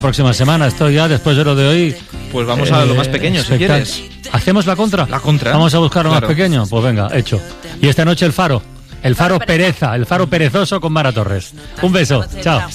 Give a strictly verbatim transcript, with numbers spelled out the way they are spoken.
Próxima semana, estoy ya después de lo de hoy. Pues vamos eh, a lo más pequeño, si quieres. ¿Hacemos la contra? La contra. Vamos a buscar lo claro. más pequeño. Pues venga, hecho. Y esta noche el Faro. El Faro Pereza, el Faro perezoso con Mara Torres. Un beso. Chao.